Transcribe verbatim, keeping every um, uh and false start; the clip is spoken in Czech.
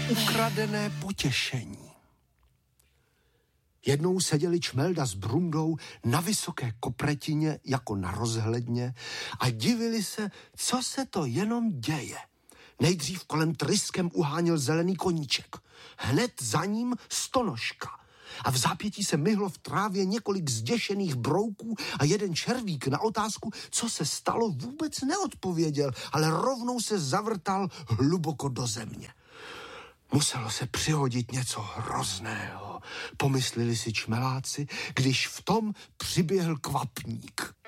ukradené potěšení. Jednou seděli Čmelda s Brundou na vysoké kopretině jako na rozhledně a divili se, co se to jenom děje. Nejdřív kolem tryskem uháněl zelený koníček. Hned za ním stonožka. A v zápětí se myhlo v trávě několik zděšených brouků a jeden červík na otázku, co se stalo, vůbec neodpověděl, ale rovnou se zavrtal hluboko do země. Muselo se přihodit něco hrozného, pomysleli si čmeláci, když v tom přiběhl kvapník.